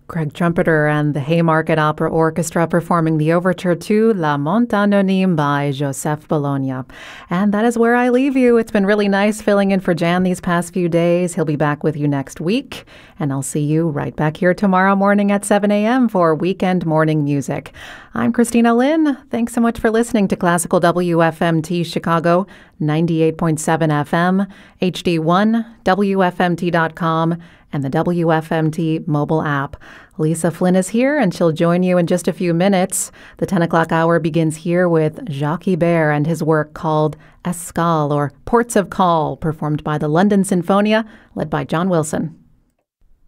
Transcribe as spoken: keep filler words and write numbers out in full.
Greg Trumpeter and the Haymarket Opera Orchestra performing the overture to La Monte Anonyme by Joseph Bologna. And that is where I leave you. It's been really nice filling in for Jan these past few days. He'll be back with you next week. And I'll see you right back here tomorrow morning at seven a.m. for Weekend Morning Music. I'm Christina Lynn. Thanks so much for listening to Classical W F M T Chicago, ninety-eight point seven F M, H D one, W F M T dot com, and the W F M T mobile app. Lisa Flynn is here, and she'll join you in just a few minutes. The ten o'clock hour begins here with Jacques Ibert and his work called Escale, or Ports of Call, performed by the London Sinfonia, led by John Wilson.